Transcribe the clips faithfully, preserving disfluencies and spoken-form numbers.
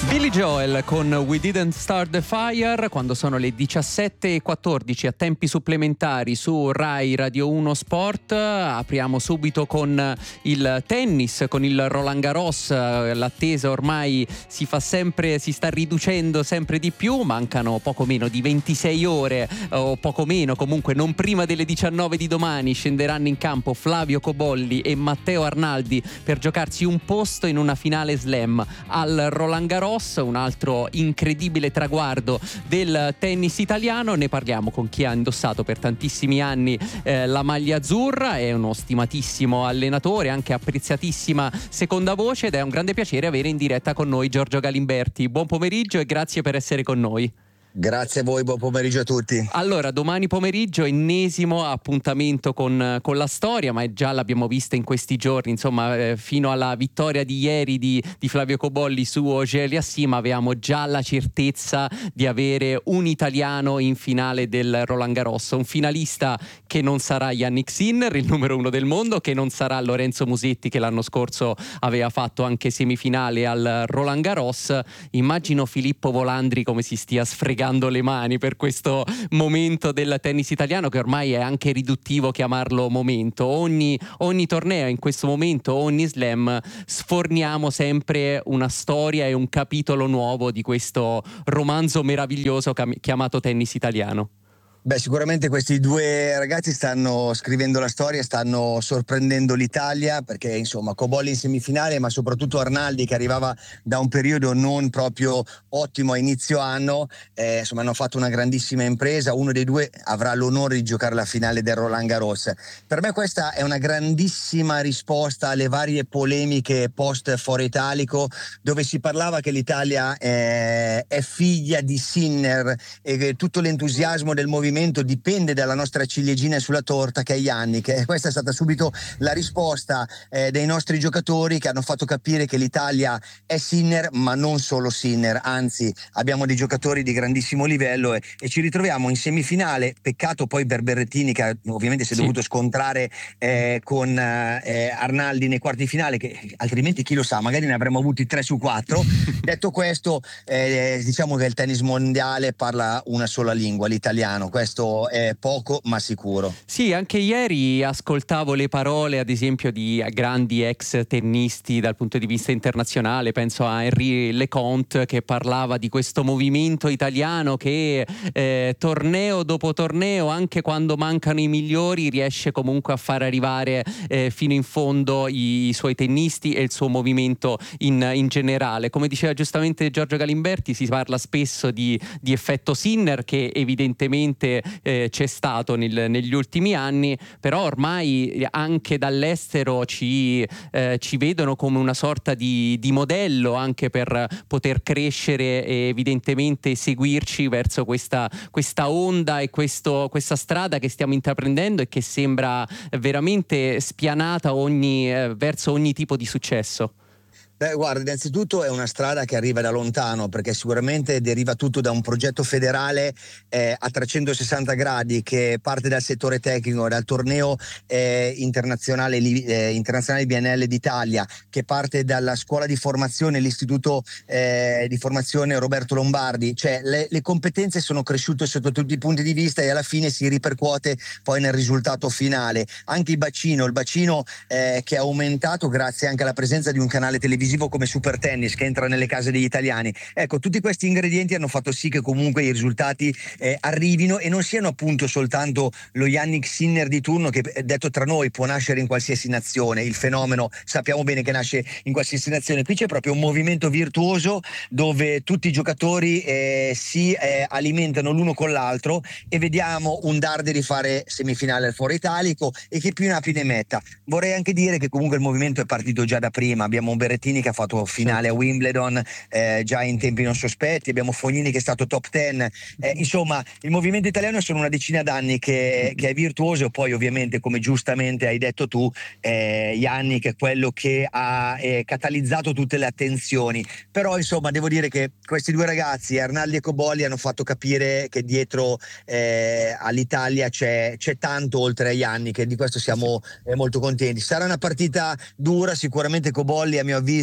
Billy Joel con We Didn't Start the Fire, quando sono le diciassette e quattordici a tempi supplementari su Rai Radio uno Sport. Apriamo subito con il tennis, con il Roland Garros. L'attesa ormai si fa sempre, si sta riducendo sempre di più, mancano poco meno di ventisei ore o poco meno, comunque non prima delle diciannove di domani scenderanno in campo Flavio Cobolli e Matteo Arnaldi per giocarsi un posto in una finale slam al Roland Garros, un altro incredibile traguardo del tennis italiano. Ne parliamo con chi ha indossato per tantissimi anni eh, la maglia azzurra, è uno stimatissimo allenatore, anche apprezzatissima seconda voce, ed è un grande piacere avere in diretta con noi Giorgio Galimberti. Buon pomeriggio e grazie per essere con noi. Grazie a voi, buon pomeriggio a tutti. Allora, domani pomeriggio ennesimo appuntamento con, con la storia, ma già l'abbiamo vista in questi giorni, insomma, eh, fino alla vittoria di ieri di, di Flavio Cobolli su Auger-Aliassime avevamo già la certezza di avere un italiano in finale del Roland Garros, un finalista che non sarà Jannik Sinner, il numero uno del mondo, che non sarà Lorenzo Musetti, che l'anno scorso aveva fatto anche semifinale al Roland Garros. Immagino Filippo Volandri come si stia sfregando le mani per questo momento del tennis italiano, che ormai è anche riduttivo chiamarlo momento. Ogni, ogni torneo in questo momento, ogni slam, sforniamo sempre una storia e un capitolo nuovo di questo romanzo meraviglioso chiamato tennis italiano. Beh, sicuramente questi due ragazzi stanno scrivendo la storia, stanno sorprendendo l'Italia, perché insomma Cobolli in semifinale, ma soprattutto Arnaldi, che arrivava da un periodo non proprio ottimo a inizio anno, eh, insomma hanno fatto una grandissima impresa. Uno dei due avrà l'onore di giocare la finale del Roland Garros. Per me questa è una grandissima risposta alle varie polemiche post Foro Italico, dove si parlava che l'Italia eh, è figlia di Sinner e che tutto l'entusiasmo del movimento dipende dalla nostra ciliegina sulla torta, che è Jannik. E questa è stata subito la risposta eh, dei nostri giocatori, che hanno fatto capire che l'Italia è Sinner, ma non solo Sinner, anzi abbiamo dei giocatori di grandissimo livello e, e ci ritroviamo in semifinale. Peccato poi per Berrettini, che ovviamente si è sì. dovuto scontrare eh, con eh, Arnaldi nei quarti finale, che altrimenti chi lo sa, magari ne avremmo avuti tre su quattro. Detto questo, eh, diciamo che il tennis mondiale parla una sola lingua, l'italiano. Questo è poco ma sicuro. Sì, anche ieri ascoltavo le parole ad esempio di grandi ex tennisti dal punto di vista internazionale, penso a Henri Leconte, che parlava di questo movimento italiano che eh, torneo dopo torneo, anche quando mancano i migliori, riesce comunque a far arrivare eh, fino in fondo i, i suoi tennisti e il suo movimento in, in generale. Come diceva giustamente Giorgio Galimberti, si parla spesso di, di effetto Sinner, che evidentemente Eh, c'è stato nel, negli ultimi anni, però ormai anche dall'estero ci, eh, ci vedono come una sorta di, di modello anche per poter crescere e evidentemente seguirci verso questa, questa onda e questo, questa strada che stiamo intraprendendo e che sembra veramente spianata ogni, eh, verso ogni tipo di successo. Beh, guarda, innanzitutto è una strada che arriva da lontano, perché sicuramente deriva tutto da un progetto federale eh, a trecentosessanta gradi, che parte dal settore tecnico, dal torneo eh, internazionale, eh, internazionale B N L d'Italia, che parte dalla scuola di formazione, l'istituto eh, di formazione Roberto Lombardi. Cioè le, le competenze sono cresciute sotto tutti i punti di vista e alla fine si ripercuote poi nel risultato finale. Anche il bacino, il bacino eh, che è aumentato grazie anche alla presenza di un canale televisivo come Super Tennis, che entra nelle case degli italiani. Ecco, tutti questi ingredienti hanno fatto sì che comunque i risultati eh, arrivino e non siano appunto soltanto lo Jannik Sinner di turno, che detto tra noi può nascere in qualsiasi nazione. Il fenomeno sappiamo bene che nasce in qualsiasi nazione. Qui c'è proprio un movimento virtuoso dove tutti i giocatori eh, si eh, alimentano l'uno con l'altro, e vediamo un Darder rifare semifinale al Foro Italico e che più ne ha più ne metta. Vorrei anche dire che comunque il movimento è partito già da prima. Abbiamo un Berrettini che ha fatto finale a Wimbledon eh, già in tempi non sospetti, abbiamo Fognini che è stato top ten, eh, insomma il movimento italiano sono una decina d'anni che, che è virtuoso. E poi ovviamente, come giustamente hai detto tu, eh, Jannik è quello che ha eh, catalizzato tutte le attenzioni. Però insomma devo dire che questi due ragazzi, Arnaldi e Cobolli, hanno fatto capire che dietro eh, all'Italia c'è, c'è tanto oltre a Jannik, e di questo siamo eh, molto contenti. Sarà una partita dura, sicuramente Cobolli a mio avviso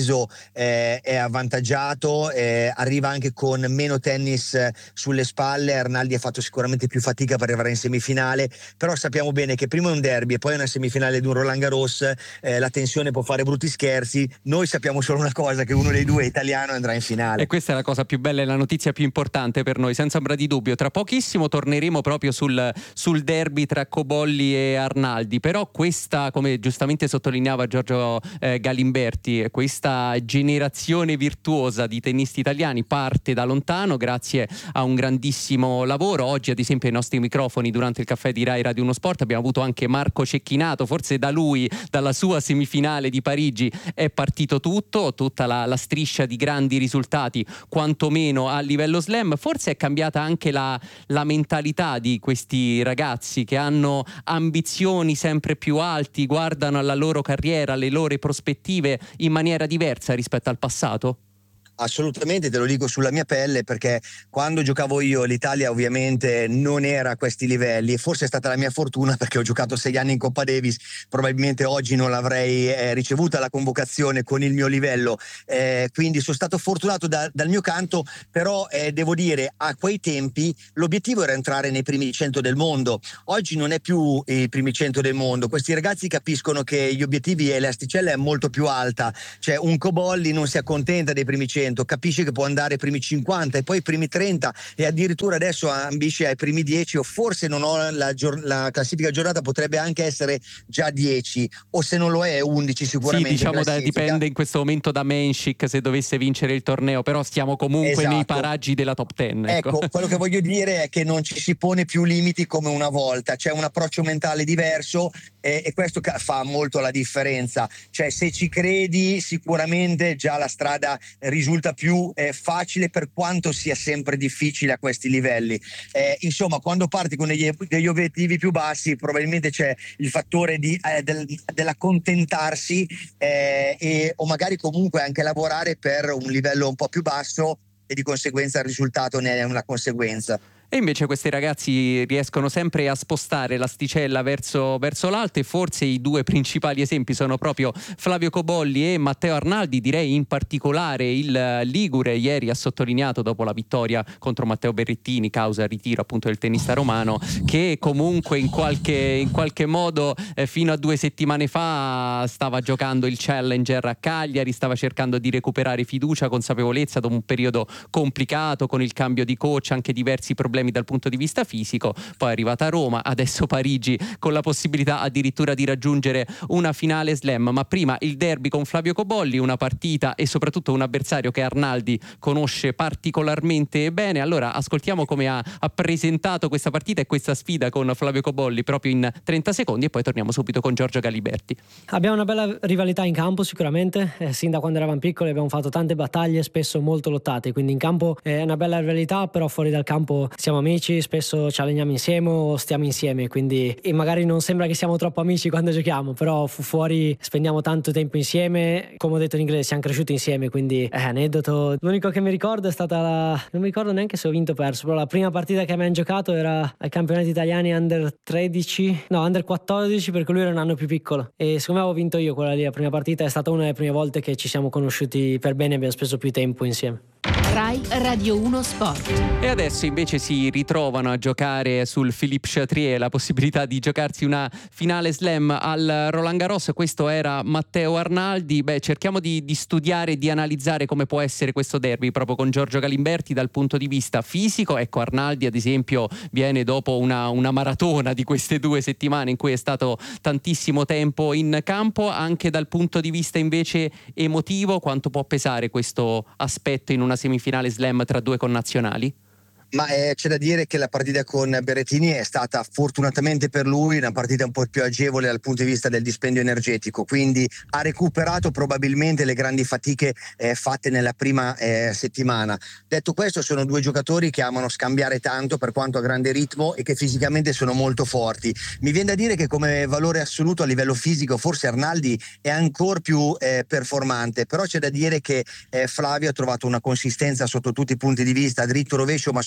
viso eh, è avvantaggiato, eh, arriva anche con meno tennis eh, sulle spalle. Arnaldi ha fatto sicuramente più fatica per arrivare in semifinale, però sappiamo bene che prima è un derby e poi è una semifinale di un Roland Garros, eh, la tensione può fare brutti scherzi. Noi sappiamo solo una cosa, che uno dei due è italiano e andrà in finale. E questa è la cosa più bella e la notizia più importante per noi, senza ombra di dubbio. Tra pochissimo torneremo proprio sul, sul derby tra Cobolli e Arnaldi, però questa, come giustamente sottolineava Giorgio eh, Galimberti, questa generazione virtuosa di tennisti italiani parte da lontano grazie a un grandissimo lavoro. Oggi ad esempio ai nostri microfoni durante il caffè di Rai Radio uno Sport abbiamo avuto anche Marco Cecchinato. Forse da lui, dalla sua semifinale di Parigi è partito tutto, tutta la, la striscia di grandi risultati, quantomeno a livello slam. Forse è cambiata anche la, la mentalità di questi ragazzi che hanno ambizioni sempre più alti, guardano alla loro carriera, alle loro prospettive in maniera diversa rispetto al passato? Assolutamente, te lo dico sulla mia pelle, perché quando giocavo io l'Italia ovviamente non era a questi livelli, e forse è stata la mia fortuna perché ho giocato sei anni in Coppa Davis. Probabilmente oggi non l'avrei eh, ricevuta la convocazione con il mio livello, eh, quindi sono stato fortunato da, dal mio canto, però eh, devo dire a quei tempi l'obiettivo era entrare nei primi cento del mondo. Oggi non è più i primi cento del mondo, questi ragazzi capiscono che gli obiettivi e l'asticella è molto più alta, cioè un Cobolli non si accontenta dei primi cento, capisce che può andare ai primi cinquanta e poi ai primi trenta, e addirittura adesso ambisce ai primi dieci, o forse non ho la, gior- la classifica aggiornata, potrebbe anche essere già dieci, o se non lo è undici sicuramente. Sì, diciamo da, dipende in questo momento da Menchik se dovesse vincere il torneo, però stiamo comunque esatto. nei paraggi della top dieci. Ecco. ecco, quello che voglio dire è che non ci si pone più limiti come una volta, c'è un approccio mentale diverso, e, e questo fa molto la differenza. Cioè, se ci credi sicuramente già la strada risulta più eh, facile, per quanto sia sempre difficile a questi livelli. Eh, insomma, quando parti con degli, degli obiettivi più bassi, probabilmente c'è il fattore di, eh, del, dell'accontentarsi eh, e, o magari comunque anche lavorare per un livello un po' più basso, e di conseguenza il risultato ne è una conseguenza. E invece questi ragazzi riescono sempre a spostare l'asticella verso, verso l'alto, e forse i due principali esempi sono proprio Flavio Cobolli e Matteo Arnaldi. Direi in particolare il ligure ieri ha sottolineato, dopo la vittoria contro Matteo Berrettini causa ritiro appunto del tennista romano, che comunque in qualche, in qualche modo eh, fino a due settimane fa stava giocando il Challenger a Cagliari, stava cercando di recuperare fiducia, consapevolezza dopo un periodo complicato con il cambio di coach, anche diversi problemi dal punto di vista fisico. Poi è arrivata a Roma, adesso Parigi, con la possibilità addirittura di raggiungere una finale slam. Ma prima il derby con Flavio Cobolli, una partita e soprattutto un avversario che Arnaldi conosce particolarmente bene. Allora ascoltiamo come ha, ha presentato questa partita e questa sfida con Flavio Cobolli proprio in trenta secondi, e poi torniamo subito con Giorgio Galiberti. Abbiamo una bella rivalità in campo sicuramente, eh, sin da quando eravamo piccoli abbiamo fatto tante battaglie, spesso molto lottate, quindi in campo è una bella rivalità, però fuori dal campo siamo amici, spesso ci alleniamo insieme o stiamo insieme, quindi e magari non sembra che siamo troppo amici quando giochiamo, però fu fuori spendiamo tanto tempo insieme, come ho detto in inglese siamo cresciuti insieme, quindi è eh, aneddoto. L'unico che mi ricordo è stata la... non mi ricordo neanche se ho vinto o perso, però la prima partita che abbiamo giocato era ai campionati italiani under tredici, no under quattordici, perché lui era un anno più piccolo, e secondo me avevo vinto io quella lì, la prima partita. È stata una delle prime volte che ci siamo conosciuti per bene e abbiamo speso più tempo insieme. Rai Radio uno Sport. E adesso invece si ritrovano a giocare sul Philippe Chatrier, la possibilità di giocarsi una finale slam al Roland Garros. Questo era Matteo Arnaldi. Beh, cerchiamo di, di studiare e di analizzare come può essere questo derby proprio con Giorgio Galimberti dal punto di vista fisico. Ecco, Arnaldi ad esempio viene dopo una, una maratona di queste due settimane in cui è stato tantissimo tempo in campo. Anche dal punto di vista invece emotivo, quanto può pesare questo aspetto in una semifinale slam tra due connazionali? Ma eh, c'è da dire che la partita con Berrettini è stata fortunatamente per lui una partita un po' più agevole dal punto di vista del dispendio energetico, quindi ha recuperato probabilmente le grandi fatiche eh, fatte nella prima eh, settimana. Detto questo, sono due giocatori che amano scambiare tanto per quanto a grande ritmo e che fisicamente sono molto forti. Mi viene da dire che come valore assoluto a livello fisico forse Arnaldi è ancora più eh, performante, però c'è da dire che eh, Flavio ha trovato una consistenza sotto tutti i punti di vista, dritto, rovescio, ma soprattutto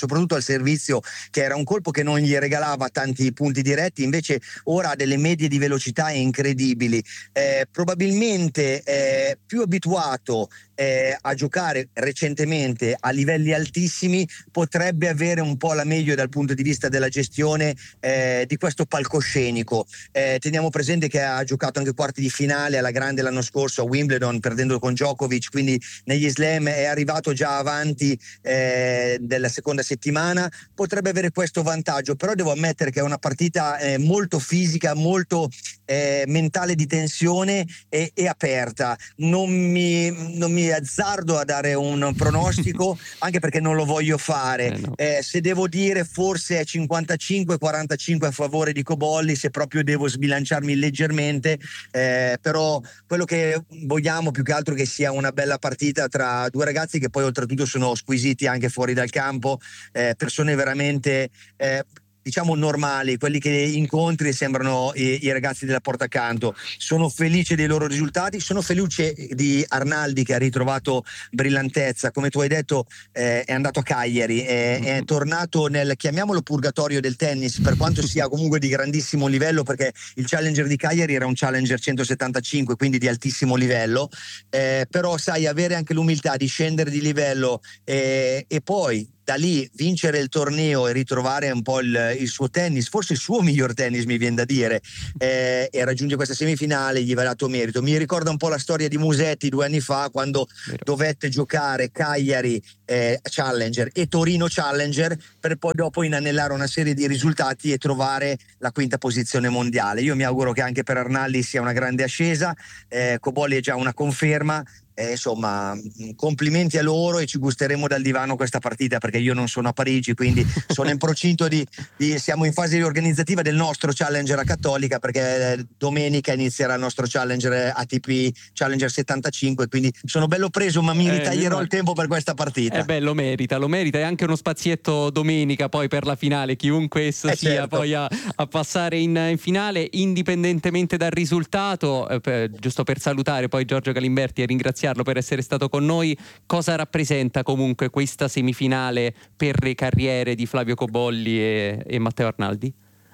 soprattutto al servizio, che era un colpo che non gli regalava tanti punti diretti, invece ora ha delle medie di velocità incredibili. Eh, probabilmente è più abituato eh, a giocare recentemente a livelli altissimi, potrebbe avere un po' la meglio dal punto di vista della gestione eh, di questo palcoscenico. Eh, teniamo presente che ha giocato anche quarti di finale alla grande l'anno scorso a Wimbledon, perdendo con Djokovic, quindi negli slam è arrivato già avanti eh, della seconda settimana, potrebbe avere questo vantaggio, però devo ammettere che è una partita eh, molto fisica, molto eh, mentale, di tensione e, e aperta. Non mi, non mi azzardo a dare un pronostico anche perché non lo voglio fare. Eh no. eh, se devo dire forse è cinquantacinque quarantacinque a favore di Cobolli, se proprio devo sbilanciarmi leggermente, eh, però quello che vogliamo più che altro è che sia una bella partita tra due ragazzi che poi oltretutto sono squisiti anche fuori dal campo, eh, persone veramente eh, diciamo normali, quelli che incontri sembrano i, i ragazzi della porta accanto. Sono felice dei loro risultati, sono felice di Arnaldi che ha ritrovato brillantezza, come tu hai detto eh, è andato a Cagliari, è, è tornato nel, chiamiamolo, purgatorio del tennis, per quanto sia comunque di grandissimo livello, perché il challenger di Cagliari era un challenger centosettantacinque, quindi di altissimo livello, eh, però sai, avere anche l'umiltà di scendere di livello eh, e poi da lì vincere il torneo e ritrovare un po' il, il suo tennis, forse il suo miglior tennis mi viene da dire, eh, e raggiunge questa semifinale, gli va dato merito. Mi ricorda un po' la storia di Musetti due anni fa, quando Vero. dovette giocare Cagliari eh, Challenger e Torino Challenger per poi dopo inanellare una serie di risultati e trovare la quinta posizione mondiale. Io mi auguro che anche per Arnaldi sia una grande ascesa, eh, Cobolli è già una conferma. Eh, insomma, complimenti a loro e ci gusteremo dal divano questa partita, perché io non sono a Parigi, quindi sono in procinto di, di siamo in fase organizzativa del nostro Challenger a Cattolica, perché domenica inizierà il nostro Challenger A T P Challenger settantacinque, quindi sono bello preso, ma mi Eh, ritaglierò ma- il tempo per questa partita. Eh beh, lo merita, lo merita, e anche uno spazietto domenica poi per la finale, chiunque esso Eh, sia, certo. poi a, a passare in, in finale, indipendentemente dal risultato. Eh, per- giusto per salutare poi Giorgio Galimberti e ringraziarlo per essere stato con noi, cosa rappresenta comunque questa semifinale per le carriere di Flavio Cobolli e, e Matteo Arnaldi?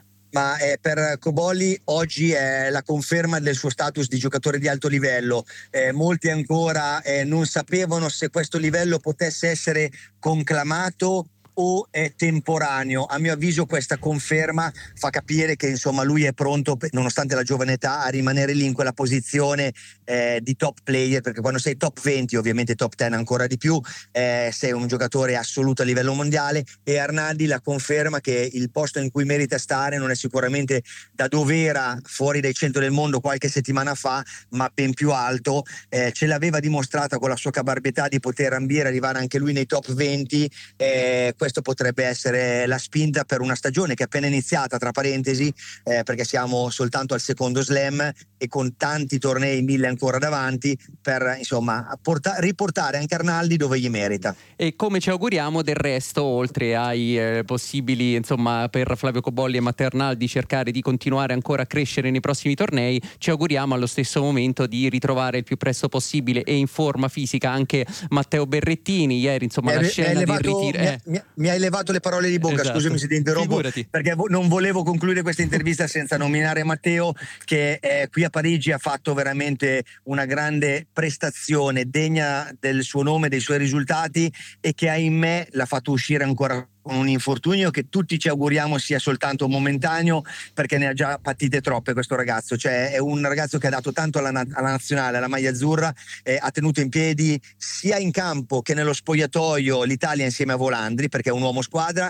Ma eh, per Cobolli oggi è la conferma del suo status di giocatore di alto livello. Eh, molti ancora eh, non sapevano se questo livello potesse essere conclamato o è temporaneo. A mio avviso questa conferma fa capire che insomma lui è pronto, nonostante la giovane età, a rimanere lì in quella posizione eh, di top player, perché quando sei top venti, ovviamente top dieci ancora di più, eh, sei un giocatore assoluto a livello mondiale. E Arnaldi la conferma che il posto in cui merita stare non è sicuramente da dove era fuori dai cento del mondo qualche settimana fa, ma ben più alto. Eh, ce l'aveva dimostrata con la sua caparbietà di poter ambire, arrivare anche lui nei top venti. eh, questo potrebbe essere la spinta per una stagione che è appena iniziata, tra parentesi, eh, perché siamo soltanto al secondo slam e con tanti tornei, mille ancora davanti, per insomma porta- riportare anche Arnaldi dove gli merita. E come ci auguriamo del resto, oltre ai eh, possibili, insomma, per Flavio Cobolli e Matteo Arnaldi cercare di continuare ancora a crescere nei prossimi tornei, ci auguriamo allo stesso momento di ritrovare il più presto possibile e in forma fisica anche Matteo Berrettini. Ieri insomma Mi la hai- scena mi hai di levato- ritiro mi- eh. mi- mi hai levato le parole di bocca, Esatto. scusami se ti interrompo, Figurati. perché vo- non volevo concludere questa intervista senza nominare Matteo, che eh, qui a Parigi ha fatto veramente una grande prestazione degna del suo nome, dei suoi risultati, e che ahimè l'ha fatto uscire ancora con un infortunio che tutti ci auguriamo sia soltanto momentaneo, perché ne ha già patite troppe questo ragazzo. Cioè è un ragazzo che ha dato tanto alla, na- alla nazionale, alla maglia azzurra, eh, ha tenuto in piedi sia in campo che nello spogliatoio l'Italia insieme a Volandri, perché è un uomo squadra,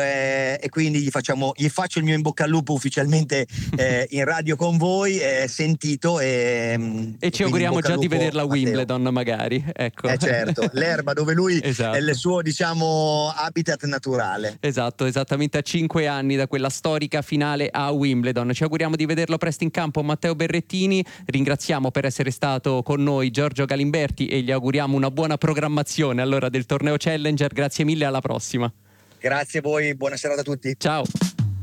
eh, e quindi gli, facciamo, gli faccio il mio in bocca al lupo ufficialmente eh, in radio con voi, eh, sentito, e, E ci quindi auguriamo in bocca già al di lupo, vederla a Matteo. Wimbledon magari, ecco. Eh certo, l'erba dove lui Esatto. è il suo, diciamo, habitat naturale. Esatto, esattamente a cinque anni da quella storica finale a Wimbledon. Ci auguriamo di vederlo presto in campo Matteo Berrettini. Ringraziamo per essere stato con noi Giorgio Galimberti e gli auguriamo una buona programmazione allora del torneo Challenger. Grazie mille, alla prossima. Grazie a voi, buona serata a tutti. Ciao.